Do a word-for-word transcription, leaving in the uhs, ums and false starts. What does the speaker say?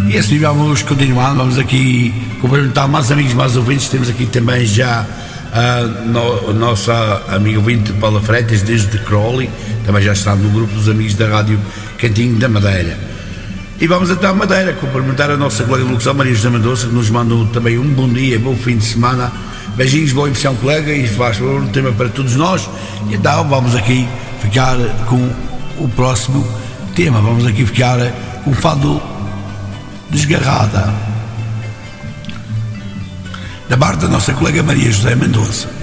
E assim vamos continuando, vamos aqui cumprimentar mais amigos, mais ouvintes. Temos aqui também já a, no, a nossa amiga ouvinte Paula Freitas, desde Crowley, também já está no grupo dos amigos da Rádio Cantinho da Madeira. E vamos até a Madeira cumprimentar a nossa colega de locução Maria José Mendonça, que nos mandou também um bom dia, bom fim de semana. Beijinhos, boa impressão, colega, e faz favor um tema para todos nós. E então vamos aqui ficar com o próximo tema. Vamos aqui ficar com o fado Desgarrada, da parte da nossa colega Maria José Mendonça.